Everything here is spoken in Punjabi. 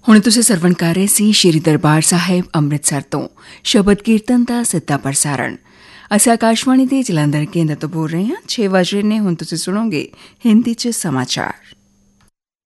ਹੁਣ ਤੁਸੀਂ ਸਰਵਣ ਕਰ ਰਹੇ ਸੀ ਸ਼੍ਰੀ ਦਰਬਾਰ ਸਾਹਿਬ ਅੰਮ੍ਰਿਤਸਰ ਤੋਂ ਸ਼ਬਦ ਕੀਰਤਨ ਦਾ ਸਿੱਧਾ ਪ੍ਰਸਾਰਣ। ਅਸੀਂ ਆਕਾਸ਼ਵਾਣੀ ਦੇ ਜਲੰਧਰ ਕੇਂਦਰ ਤੋਂ ਬੋਲ ਰਹੇ ਹਾਂ। 6 ਵਜੇ ਨੇ ਹੁਣ ਤੁਸੀਂ ਸੁਣੋਗੇ ਹਿੰਦੀ 'ਚ ਸਮਾਚਾਰ।